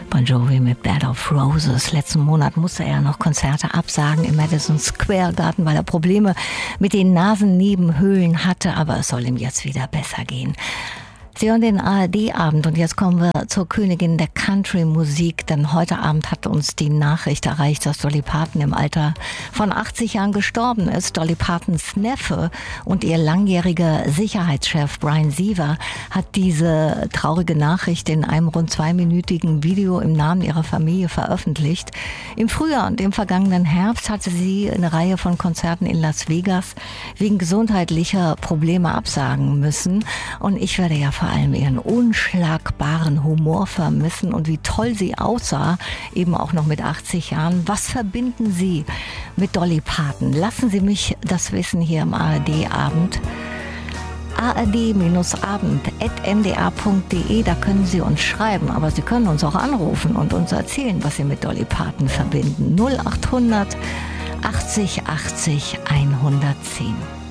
Bon Jovi mit Bed of Roses. Letzten Monat musste er noch Konzerte absagen im Madison Square Garden, weil er Probleme mit den Nasennebenhöhlen hatte, aber es soll ihm jetzt wieder besser gehen. Sie hören den ARD-Abend und jetzt kommen wir zur Königin der Country-Musik, denn heute Abend hat uns die Nachricht erreicht, dass Dolly Parton im Alter von 80 Jahren gestorben ist. Dolly Partons Neffe und ihr langjähriger Sicherheitschef Brian Siever hat diese traurige Nachricht in einem rund 2-minütigen Video im Namen ihrer Familie veröffentlicht. Im Frühjahr und im vergangenen Herbst hatte sie eine Reihe von Konzerten in Las Vegas wegen gesundheitlicher Probleme absagen müssen und ich werde ja vor allem ihren unschlagbaren Humor vermissen und wie toll sie aussah, eben auch noch mit 80 Jahren. Was verbinden Sie mit Dolly Parton? Lassen Sie mich das wissen hier im ARD-Abend. ard-abend@ndr.de, da können Sie uns schreiben, aber Sie können uns auch anrufen und uns erzählen, was Sie mit Dolly Parton verbinden. 0800 80 80 110.